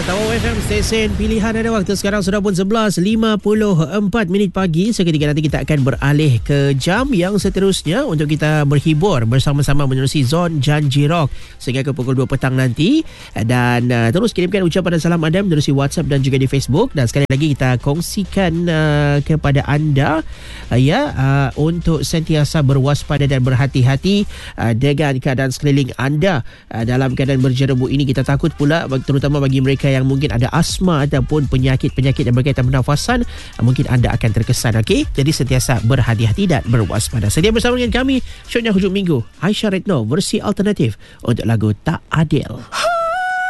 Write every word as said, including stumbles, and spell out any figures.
Tawau F M, stesen pilihan anda. Waktu sekarang sudah pun sebelas lima puluh empat minit pagi. Seketika nanti kita akan beralih ke jam yang seterusnya untuk kita berhibur bersama-sama menerusi Zon Janji Rock sehingga ke pukul dua petang nanti. Dan uh, terus kirimkan ucapan dan salam anda menerusi WhatsApp dan juga di Facebook. Dan sekali lagi kita kongsikan uh, kepada anda uh, ya uh, untuk sentiasa berwaspada dan berhati-hati uh, dengan keadaan sekeliling anda. Uh, dalam keadaan berjerebu ini kita takut pula, terutama bagi mereka yang mungkin ada asma ataupun penyakit-penyakit yang berkaitan pernafasan, mungkin anda akan terkesan. Okey, jadi sentiasa berhati-hati dan berwaspada. Sedia bersama dengan kami, shownya hujung minggu, Aisyah Retno versi alternatif untuk lagu Tak Adil.